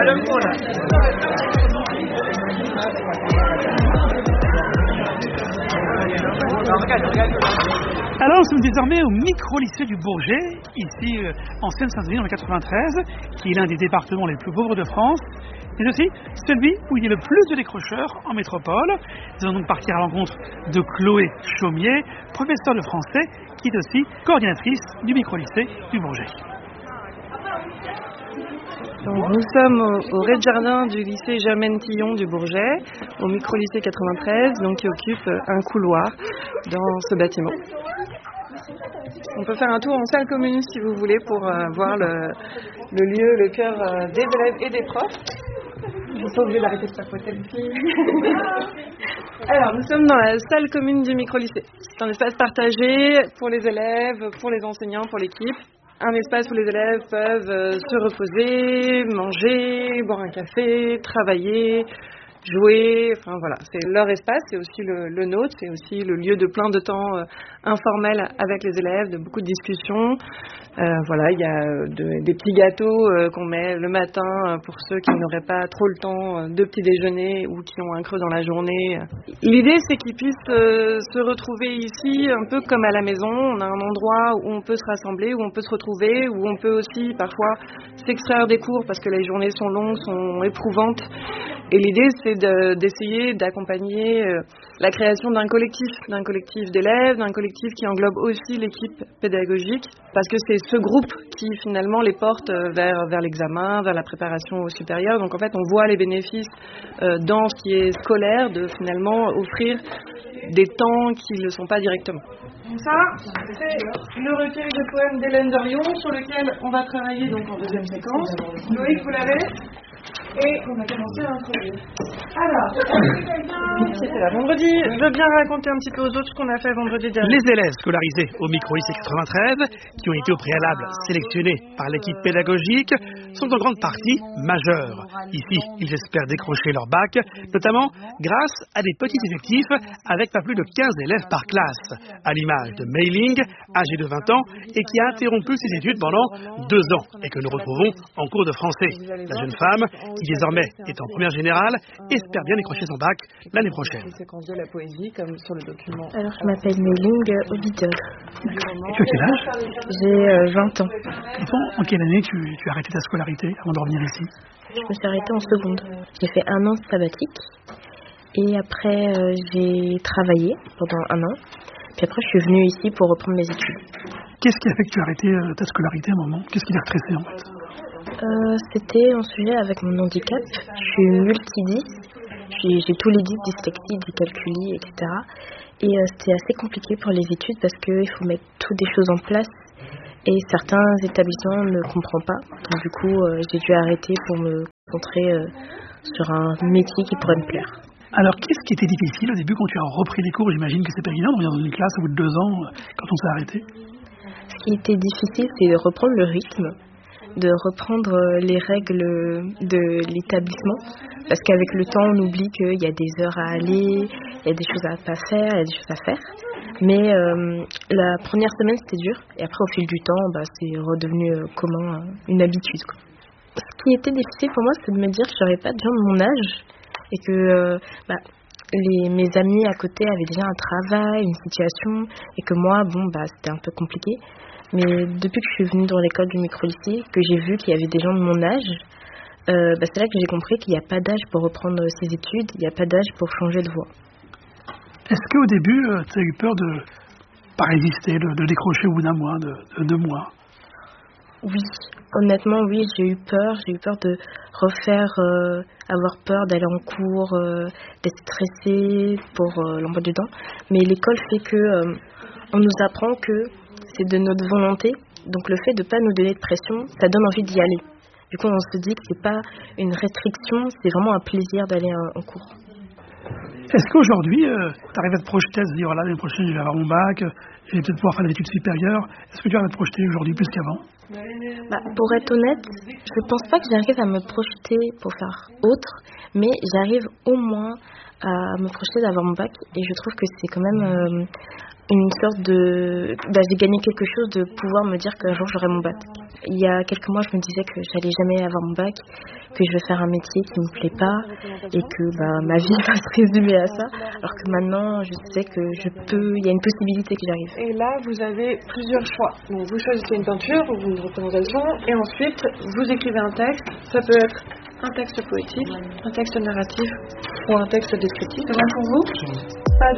Alors, nous sommes désormais au micro-lycée du Bourget, ici en Seine-Saint-Denis, dans le 93, qui est l'un des départements les plus pauvres de France, mais aussi celui où il y a le plus de décrocheurs en métropole. Nous allons donc partir à la rencontre de Chloé Chaumier, professeure de français, qui est aussi coordinatrice du micro-lycée du Bourget. Donc, nous sommes au rez-de-jardin du lycée Germaine Tillon du Bourget, au micro-lycée 93, donc qui occupe un couloir dans ce bâtiment. On peut faire un tour en salle commune si vous voulez pour voir le lieu, le cœur des élèves et des profs. Je suis pas obligée d'arrêter de papoter le film. Alors, nous sommes dans la salle commune du micro-lycée. C'est un espace partagé pour les élèves, pour les enseignants, pour l'équipe. Un espace où les élèves peuvent se reposer, manger, boire un café, travailler, jouer, enfin voilà, c'est leur espace, c'est aussi le nôtre, c'est aussi le lieu de plein de temps informel avec les élèves, de beaucoup de discussions. Voilà, il y a des petits gâteaux qu'on met le matin pour ceux qui n'auraient pas trop le temps de petit déjeuner ou qui ont un creux dans la journée. L'idée, c'est qu'ils puissent se retrouver ici un peu comme à la maison. On a un endroit où on peut se rassembler, où on peut se retrouver, où on peut aussi parfois s'extraire des cours parce que les journées sont longues, sont éprouvantes. Et l'idée, c'est d'essayer d'accompagner la création d'un collectif d'élèves, d'un collectif qui englobe aussi l'équipe pédagogique, parce que c'est ce groupe qui finalement les porte vers l'examen, vers la préparation au supérieur. Donc en fait, on voit les bénéfices dans ce qui est scolaire de finalement offrir des temps qui ne le sont pas directement. Donc ça, c'est le recueil de poèmes d'Hélène Dorion sur lequel on va travailler donc en deuxième séquence. Loïc, vous l'avez ? Et on va commencer à introduire. Alors, c'était là vendredi. Je veux bien raconter un petit peu aux autres ce qu'on a fait vendredi dernier. Les élèves scolarisés au micro-lycée 93, qui ont été au préalable sélectionnés par l'équipe pédagogique, sont en grande partie majeurs. Ici, ils espèrent décrocher leur bac, notamment grâce à des petits effectifs avec pas plus de 15 élèves par classe, à l'image de Mei Ling, âgée de 20 ans et qui a interrompu ses études pendant 2 ans et que nous retrouvons en cours de français. La jeune femme, qui désormais est en première générale, espère bien décrocher son bac l'année prochaine. De la poésie, comme sur le document. Alors, je m'appelle Méling Auditeur. Et tu as quel âge ? J'ai 20 ans. En quelle année tu as arrêté ta scolarité avant de revenir ici ? Je me suis arrêtée en seconde. J'ai fait 1 an de sabbatique. Et après, j'ai travaillé pendant 1 an. Puis après, je suis venue ici pour reprendre mes études. Qu'est-ce qui a fait que tu as arrêté ta scolarité à un moment ? Qu'est-ce qui t'a stressé en fait ? C'était un sujet avec mon handicap. Je suis multi-10. J'ai tous les 10, dyslexie, dyscalculie, etc. Et c'était assez compliqué pour les études parce qu'il faut mettre toutes des choses en place. Et certains établissements ne comprennent pas. Donc du coup, j'ai dû arrêter pour me concentrer sur un métier qui pourrait me plaire. Alors, qu'est-ce qui était difficile au début quand tu as repris les cours ? J'imagine que c'est pas évident de revenir dans une classe au bout de 2 ans quand on s'est arrêté. Ce qui était difficile, c'est de reprendre le rythme, de reprendre les règles de l'établissement, parce qu'avec le temps, on oublie qu'il y a des heures à aller, il y a des choses à pas faire, il y a des choses à faire. Mais la première semaine, c'était dur, et après, au fil du temps, c'est redevenu commun, une habitude, quoi. Ce qui était difficile pour moi, c'est de me dire que j'aurais pas de gens de mon âge, et que mes amis à côté avaient déjà un travail, une situation, et que moi, c'était un peu compliqué. Mais depuis que je suis venue dans l'école du micro-lycée, que j'ai vu qu'il y avait des gens de mon âge, c'est là que j'ai compris qu'il n'y a pas d'âge pour reprendre ses études, il n'y a pas d'âge pour changer de voie. Est-ce qu'au début, tu as eu peur de pas résister, de décrocher au bout d'un mois, de 2 mois ? Oui, honnêtement, oui, j'ai eu peur de refaire, avoir peur d'aller en cours, d'être stressée pour l'emploi du temps. Mais l'école fait que on nous apprend que c'est de notre volonté, donc le fait de ne pas nous donner de pression, ça donne envie d'y aller. Du coup, on se dit que c'est pas une restriction, c'est vraiment un plaisir d'aller en cours. Est-ce qu'aujourd'hui, tu arrives à te projeter, à se dire, voilà, l'année prochaine, je vais avoir mon bac, je vais peut-être pouvoir faire des études supérieures. Est-ce que tu arrives à te projeter aujourd'hui plus qu'avant ? Pour être honnête, je pense pas que j'arrive à me projeter pour faire autre, mais j'arrive au moins à me projeter d'avoir mon bac, et je trouve que c'est quand même une sorte de... j'ai gagné quelque chose de pouvoir me dire qu'un jour j'aurai mon bac. Il y a quelques mois, je me disais que j'allais jamais avoir mon bac, que je vais faire un métier qui me plaît pas et que ma vie va se résumer à ça. Alors que maintenant, je sais que il y a une possibilité que j'arrive. Et là, vous avez plusieurs choix. Donc, vous choisissez une peinture ou une représentation et ensuite, vous écrivez un texte. Ça peut être un texte poétique, un texte narratif ou un texte descriptif. C'est bon pour vous ? Pas